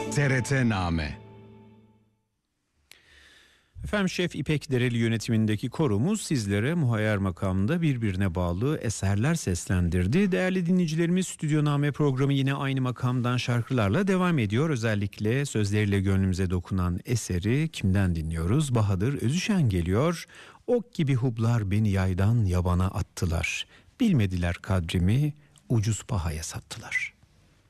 TRT-Name. Efendim, Şef İpek Dereli yönetimindeki korumuz sizlere muhayyer makamında birbirine bağlı eserler seslendirdi. Değerli dinleyicilerimiz, Stüdyoname programı yine aynı makamdan şarkılarla devam ediyor. Özellikle sözleriyle gönlümüze dokunan eseri kimden dinliyoruz? Bahadır Özüşen geliyor. Ok gibi hublar beni yaydan yabana attılar. Bilmediler kadrimi, ucuz pahaya sattılar.